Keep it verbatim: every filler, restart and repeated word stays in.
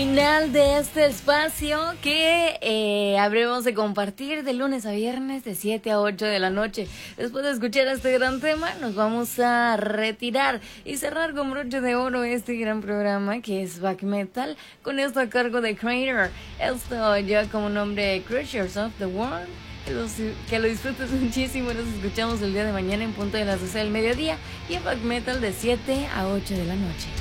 Final de este espacio que eh, habremos de compartir de lunes a viernes de siete a ocho de la noche. Después de escuchar este gran tema, nos vamos a retirar y cerrar con broche de oro este gran programa que es Back Metal, con esto a cargo de Crater. Esto ya como nombre Crushers of the World. Que, los, que lo disfrutes muchísimo. Nos escuchamos el día de mañana en punto de las doce del mediodía y en Back Metal de siete a ocho de la noche.